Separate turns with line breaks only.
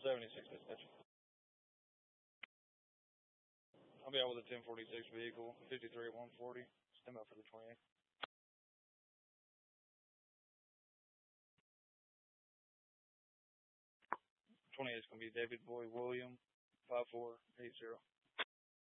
76 dispatch. I'll be out with a 1046 vehicle, 53 at 140. Stand up for the 28. 28 is going to be David Boy William, 5480.